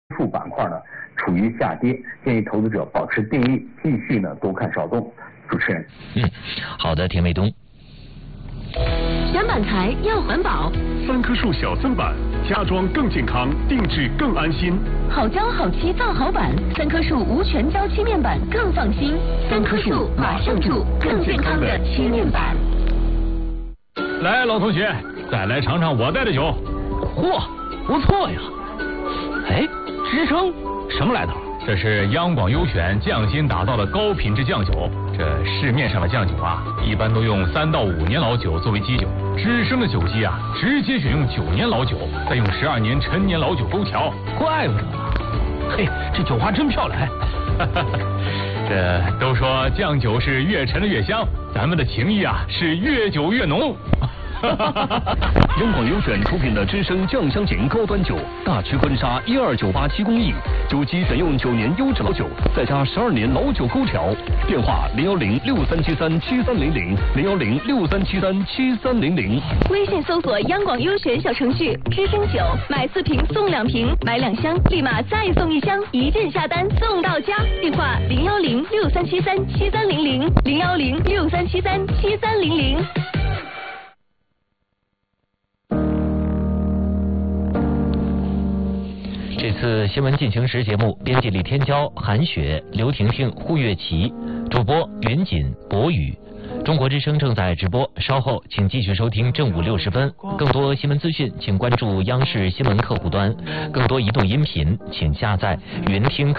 数板块呢处于下跌，建议投资者保持定力，继续呢多看少动。主持人， 好的，田卫东。 选板材要环保 ，3棵树小森板，家装更健康，定制更安心。 好胶好漆造好板，3棵树无全胶漆面板更放心。3棵树马上住更健康的漆面板。 来，老同学，再来尝尝我带的酒。嚯，不错呀！哎，支撑什么来头？这是央广优选匠心打造的高品质酱酒。这市面上的酱酒啊，一般都用3到5年老酒作为基酒，知生的酒基啊，直接选用9年老酒，再用12年陈年老酒勾调，怪不得呢。嘿，这酒花真漂亮！这都说酱酒是越陈的越香，咱们的情谊啊是越久越浓。 央广优选出品的知生酱香型高端酒，大曲婚纱12987工艺，酒基选用9年优质老酒，再加12年老酒勾调。电话01063737300，01063737300。 微信搜索央广优选小程序，知生酒买4瓶送2瓶，买2箱立马再送1箱，一键下单送到家。电话01063737300，01063737300。 这次新闻进行时节目，编辑李天骄、韩雪、刘婷婷、胡月琪，主播云锦、博宇。中国之声正在直播，稍后请继续收听正午60分。更多新闻资讯，请关注央视新闻客户端；更多移动音频，请下载云听客。